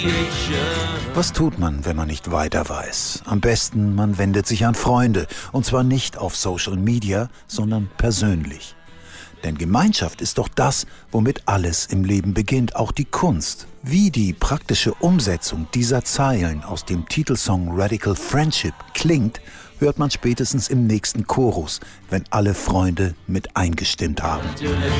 Was tut man, wenn man nicht weiter weiß? Am besten, man wendet sich an Freunde. Und zwar nicht auf Social Media, sondern persönlich. Denn Gemeinschaft ist doch das, womit alles im Leben beginnt, auch die Kunst. Wie die praktische Umsetzung dieser Zeilen aus dem Titelsong Radical Friendship klingt, hört man spätestens im nächsten Chorus, wenn alle Freunde mit eingestimmt haben.